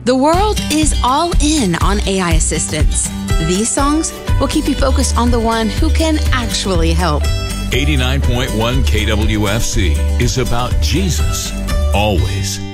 The world is all in on AI assistants. These songs will keep you focused on the one who can actually help. 89.1 KWFC is about Jesus, always.